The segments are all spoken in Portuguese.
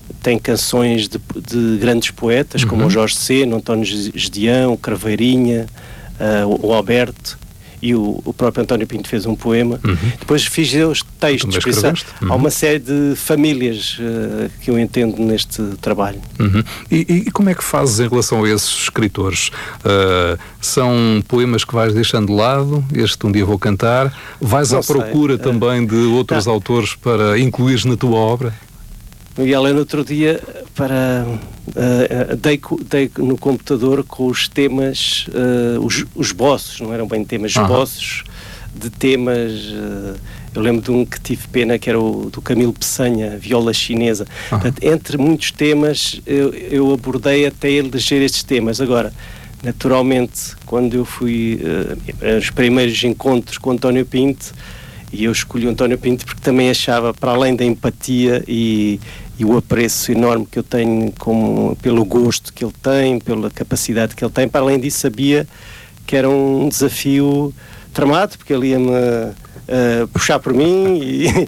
tem canções de grandes poetas, como o Jorge Sena, o António Gedeão, o Craveirinha, o Alberto, e o próprio António Pinto fez um poema. Depois fiz os textos. Há uma série de famílias que eu entendo neste trabalho. E como é que fazes em relação a esses escritores? São poemas que vais deixando de lado? Este Um Dia Vou Cantar? Vais à procura também de outros autores para incluires na tua obra? E ela no outro dia dei no computador com os temas, os esboços, não eram bem temas, esboços de temas. Eu lembro de um que tive pena, que era o do Camilo Peçanha, Viola Chinesa. Portanto, entre muitos temas, eu abordei até eleger estes temas. Agora, naturalmente, quando eu fui os primeiros encontros com António Pinto, e eu escolhi o António Pinto porque também achava, para além da empatia e o apreço enorme que eu tenho pelo gosto que ele tem, pela capacidade que ele tem, para além disso sabia que era um desafio tramado, porque ele ia-me puxar por mim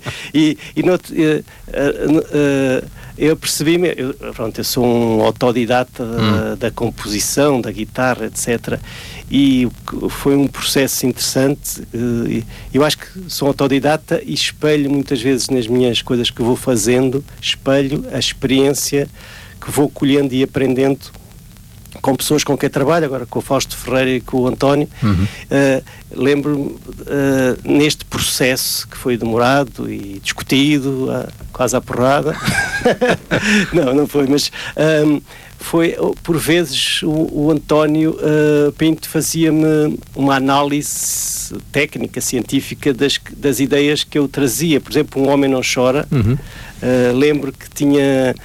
eu percebi-me, eu sou um autodidata da composição, da guitarra, etc. E foi um processo interessante. Eu acho que sou autodidata e espelho muitas vezes nas minhas coisas que vou fazendo, espelho a experiência que vou colhendo e aprendendo com pessoas com quem trabalho, agora com o Fausto Ferreira e com o António. Lembro-me neste processo que foi demorado e discutido, quase à porrada. não foi, mas foi, por vezes, o António Pinto fazia-me uma análise técnica, científica das ideias que eu trazia. Por exemplo, Um Homem Não Chora. Lembro que tinha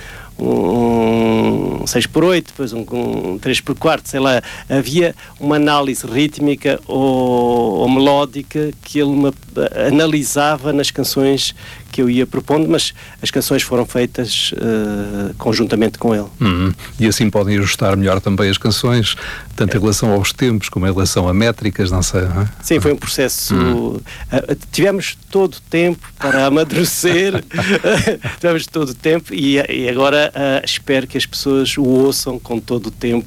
um 6/8, depois um 3/4, sei lá, havia uma análise rítmica ou melódica que ele me analisava nas canções que eu ia propondo, mas as canções foram feitas conjuntamente com ele. E assim podem ajustar melhor também as canções, tanto em relação aos tempos como em relação a métricas, não sei, não é? Sim, foi um processo. Tivemos todo o tempo para amadurecer, tivemos todo o tempo e agora espero que as pessoas o ouçam com todo o tempo,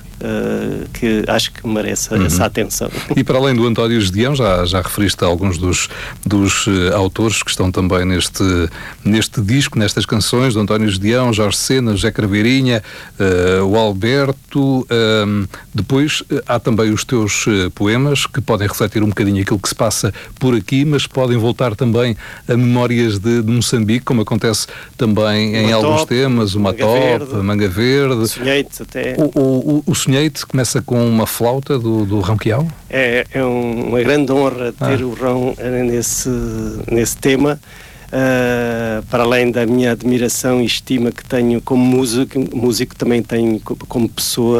que acho que merece essa atenção. E para além do António Gedeão, já referiste a alguns dos autores que estão também neste disco, nestas canções, do António Gedeão, Jorge Sena, José Craveirinha, o Alberto. Depois há também os teus poemas, que podem refletir um bocadinho aquilo que se passa por aqui, mas podem voltar também a memórias de Moçambique, como acontece também em alguns temas, o Matope, Manga Verde. Sonhei-te até. O Sonhei-te começa com uma flauta do Rão Quiao? É uma grande honra ter o Rão nesse tema. Para além da minha admiração e estima que tenho como músico também tenho como pessoa,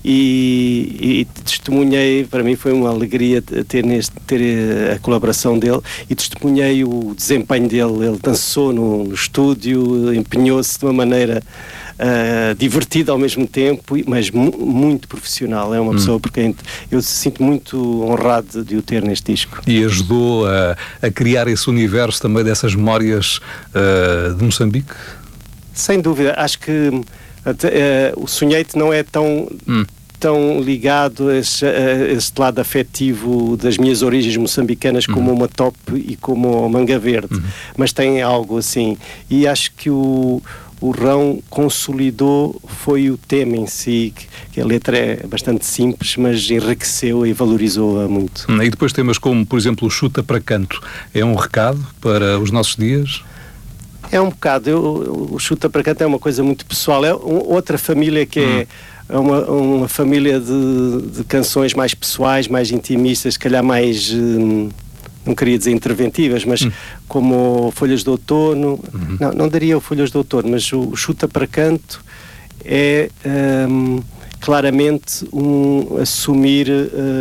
e testemunhei, para mim foi uma alegria ter a colaboração dele, e testemunhei o desempenho dele. Ele dançou no estúdio, empenhou-se de uma maneira divertida ao mesmo tempo, mas muito profissional. É uma pessoa por quem eu sinto muito honrado de o ter neste disco. E ajudou a criar esse universo também dessas memórias de Moçambique? Sem dúvida. Acho que o Sonhei-te não é tão ligado a este lado afetivo das minhas origens moçambicanas como o Matope e como o Manga Verde, mas tem algo assim. E acho que o Rão consolidou foi o tema em si, que a letra é bastante simples, mas enriqueceu e valorizou-a muito. E depois temas como, por exemplo, o Chuta para Canto. É um recado para os nossos dias? É um bocado. O Chuta para Canto é uma coisa muito pessoal. É outra família que é uma família de canções mais pessoais, mais intimistas, se calhar mais... não queria dizer interventivas, mas como Folhas de Outono, não daria o Folhas de Outono, mas o Chuta para Canto é claramente assumir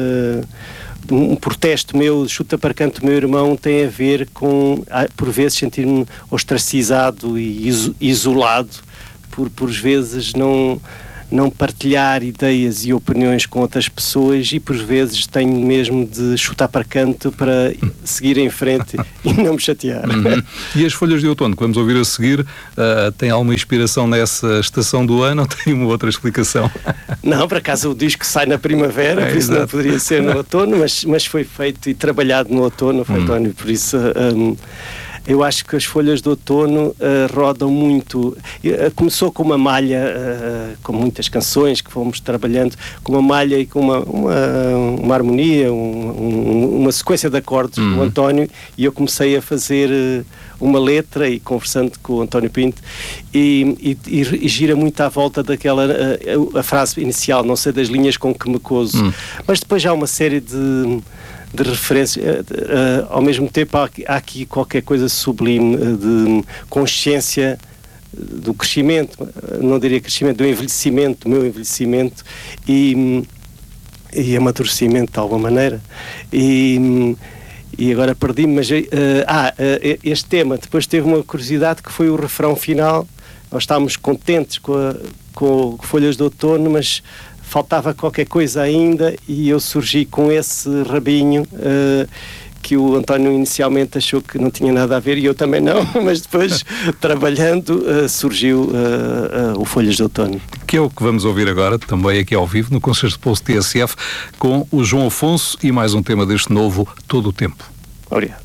um protesto meu. Chuta para Canto, meu irmão, tem a ver com, por vezes, sentir-me ostracizado e isolado, por vezes não partilhar ideias e opiniões com outras pessoas, e por vezes tenho mesmo de chutar para canto para seguir em frente e não me chatear. E as folhas de outono que vamos ouvir a seguir, tem alguma inspiração nessa estação do ano ou tem uma outra explicação? Não, por acaso o disco sai na primavera, por isso não poderia ser no outono, mas foi feito e trabalhado no outono, foi António, por isso eu acho que as folhas de outono rodam muito. Começou com uma malha, com muitas canções que fomos trabalhando, com uma malha e com uma harmonia, uma sequência de acordes do António, e eu comecei a fazer uma letra, e conversando com o António Pinto, e gira muito à volta daquela a frase inicial, não sei das linhas com que me coso, mas depois já há uma série de referências, ao mesmo tempo há aqui qualquer coisa sublime de consciência do crescimento, não diria crescimento, do envelhecimento, do meu envelhecimento e amadurecimento de alguma maneira, e agora perdi-me, mas este tema depois teve uma curiosidade, que foi o refrão final. Nós estávamos contentes com Folhas de Outono, mas faltava qualquer coisa ainda, e eu surgi com esse rabinho que o António inicialmente achou que não tinha nada a ver, e eu também não, mas depois, trabalhando, surgiu o Folhas de Outono. Que é o que vamos ouvir agora, também aqui ao vivo, no Concerto de Pulso TSF, com o João Afonso, e mais um tema deste novo, Todo o Tempo. Obrigado.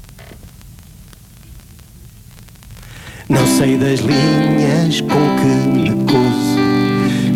Não sei das linhas com que me cozo,